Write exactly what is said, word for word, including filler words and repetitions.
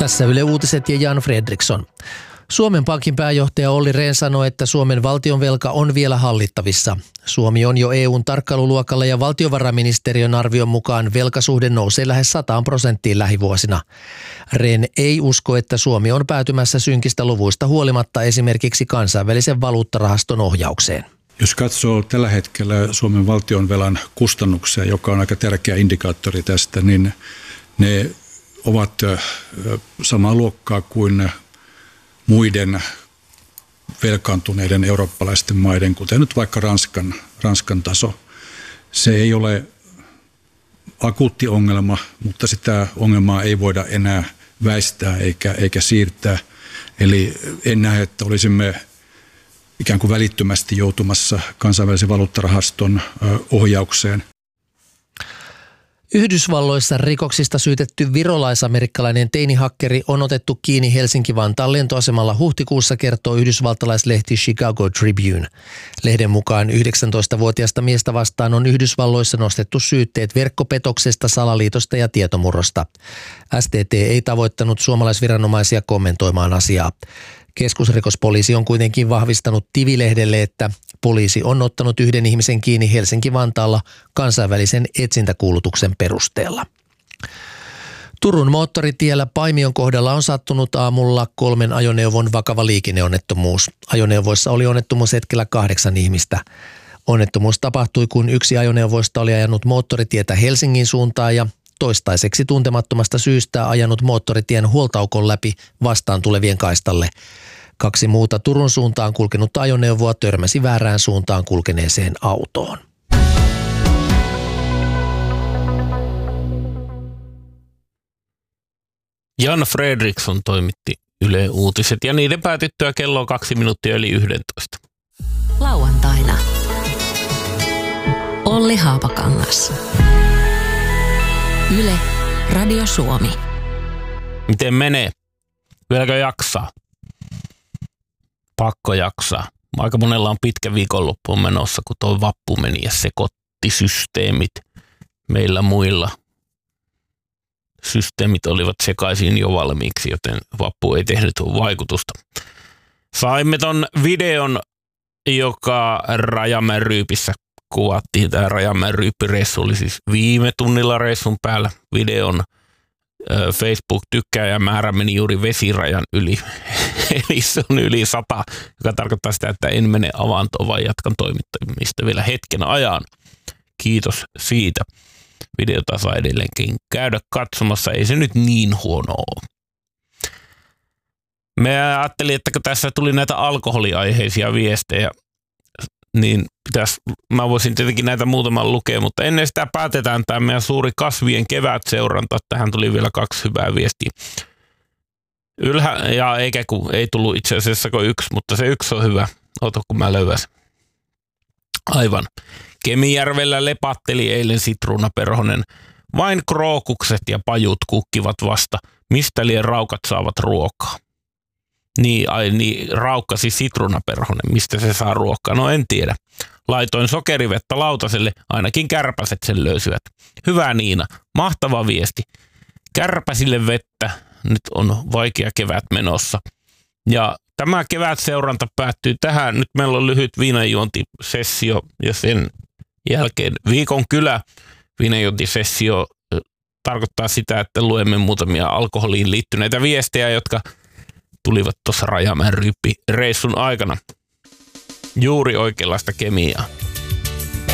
Tässä Yle Uutiset ja Jan Fredriksson. Suomen Pankin pääjohtaja Olli Rehn sanoi, että Suomen valtionvelka on vielä hallittavissa. Suomi on jo E U:n tarkkailuluokalla ja valtiovarainministeriön arvion mukaan velkasuhde nousee lähes sataan prosenttiin lähivuosina. Rehn ei usko, että Suomi on päätymässä synkistä luvuista huolimatta esimerkiksi kansainvälisen valuuttarahaston ohjaukseen. Jos katsoo tällä hetkellä Suomen valtionvelan kustannuksia, joka on aika tärkeä indikaattori tästä, niin ne ovat samaa luokkaa kuin muiden velkaantuneiden eurooppalaisten maiden, kuten nyt vaikka Ranskan, Ranskan taso. Se ei ole akuutti ongelma, mutta sitä ongelmaa ei voida enää väistää eikä, eikä siirtää. Eli en näe, että olisimme ikään kuin välittömästi joutumassa kansainvälisen valuuttarahaston ohjaukseen. Yhdysvalloissa rikoksista syytetty virolaisamerikkalainen teinihakkeri on otettu kiinni Helsinki-Vantaan lentoasemalla huhtikuussa, kertoo yhdysvaltalaislehti Chicago Tribune. Lehden mukaan yhdeksäntoistavuotiaasta miestä vastaan on Yhdysvalloissa nostettu syytteet verkkopetoksesta, salaliitosta ja tietomurrosta. S T T ei tavoittanut suomalaisviranomaisia kommentoimaan asiaa. Keskusrikospoliisi on kuitenkin vahvistanut Tivi-lehdelle, että poliisi on ottanut yhden ihmisen kiinni Helsinki-Vantaalla kansainvälisen etsintäkuulutuksen perusteella. Turun moottoritiellä Paimion kohdalla on sattunut aamulla kolmen ajoneuvon vakava liikenneonnettomuus. Ajoneuvoissa oli onnettomuushetkellä kahdeksan ihmistä. Onnettomuus tapahtui, kun yksi ajoneuvoista oli ajanut moottoritietä Helsingin suuntaan ja toistaiseksi tuntemattomasta syystä ajanut moottoritien huoltaukon läpi vastaan tulevien kaistalle. Kaksi muuta Turun suuntaan kulkenutta ajoneuvoa törmäsi väärään suuntaan kulkeneeseen autoon. Jan Fredriksson toimitti Yle Uutiset ja niiden päätyttyä kello on kaksi minuuttia yli yksitoista. Lauantaina Olli Haapakangas. Yle Radio Suomi. Miten menee? Vieläkö jaksaa? Pakko jaksaa. Aika monella on pitkä viikonloppu menossa, kun tuo vappu meni ja sekoitti systeemit. Meillä muilla systeemit olivat sekaisin jo valmiiksi, joten vappu ei tehnyt vaikutusta. Saimme ton videon, joka Rajamäen Ryypissä kuvattiin. Tämä Rajamäen Ryyppireissu oli siis viime tunnilla reissun päällä. Videon Facebook-tykkääjämäärä meni juuri vesirajan yli. Eli se on yli sata, joka tarkoittaa sitä, että en mene avantoon, vaan jatkan toimittamista vielä hetken ajan. Kiitos siitä. Videota saa edelleenkin käydä katsomassa. Ei se nyt niin huono ole. Me ajattelin, että kun tässä tuli näitä alkoholiaiheisia viestejä, niin pitäisi, mä voisin tietenkin näitä muutaman lukea, mutta ennen sitä päätetään tämä meidän suuri kasvien kevätseuranta. Tähän tuli vielä kaksi hyvää viestiä. Ylhä, ja eikä kun ei tullut itse asiassa kuin yksi, mutta se yksi on hyvä. Oota kun mä löydän. Aivan. Kemijärvellä lepatteli eilen sitruunaperhonen. Vain krookukset ja pajut kukkivat vasta. Mistä liian raukat saavat ruokaa? Niin, ai niin, raukkasi sitruunaperhonen. Mistä se saa ruokaa? No en tiedä. Laitoin sokerivettä lautaselle, ainakin kärpäset sen löysivät. Hyvä Niina, mahtava viesti. Kärpäsille vettä, nyt on vaikea kevät menossa. Ja tämä kevätseuranta päättyy tähän. Nyt meillä on lyhyt viinanjuontisessio ja sen jälkeen viikon kylä. Viinanjuontisessio tarkoittaa sitä, että luemme muutamia alkoholiin liittyneitä viestejä, jotka tulivat tuossa Rajamäen Ryyppi reissun aikana. Juuri oikeanlaista kemiaa.